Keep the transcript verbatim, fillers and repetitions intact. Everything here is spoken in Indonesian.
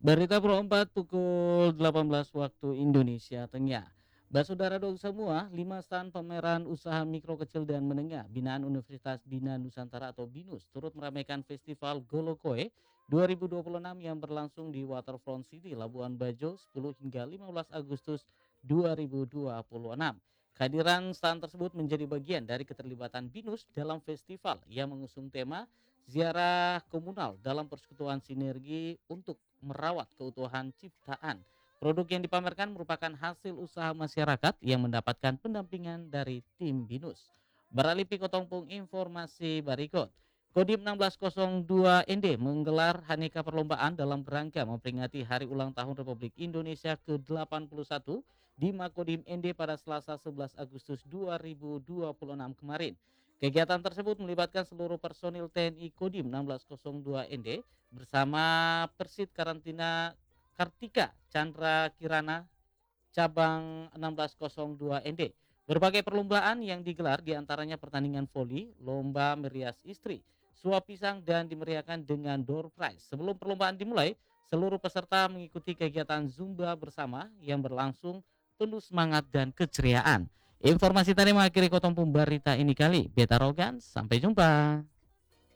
Berita Pro empat pukul delapan belas waktu Indonesia Tengah. Basudara dong semua, lima stand pameran usaha mikro kecil dan menengah binaan Universitas Bina Nusantara atau BINUS turut meramaikan Festival Golokoe dua ribu dua puluh enam yang berlangsung di Waterfront City, Labuan Bajo sepuluh hingga lima belas Agustus dua ribu dua puluh enam. Kehadiran stand tersebut menjadi bagian dari keterlibatan BINUS dalam festival yang mengusung tema ziarah komunal dalam persekutuan sinergi untuk merawat keutuhan ciptaan. Produk yang dipamerkan merupakan hasil usaha masyarakat yang mendapatkan pendampingan dari tim BINUS. Beralih Pikotongpung informasi berikut. Kodim seribu enam ratus dua N D menggelar aneka perlombaan dalam rangka memperingati Hari Ulang Tahun Republik Indonesia ke delapan puluh satu di Makodim N D pada Selasa sebelas Agustus dua ribu dua puluh enam kemarin. Kegiatan tersebut melibatkan seluruh personil T N I Kodim seribu enam ratus dua N D bersama Persit Karantina Kartika Chandra Kirana cabang seribu enam ratus dua N D. Berbagai perlombaan yang digelar diantaranya pertandingan voli, lomba merias istri, suap pisang dan dimeriahkan dengan door prize. Sebelum perlombaan dimulai, seluruh peserta mengikuti kegiatan Zumba bersama yang berlangsung penuh semangat dan keceriaan. Informasi tadi mengakhiri Kotong Pembarita ini kali. Beta Rogan, sampai jumpa.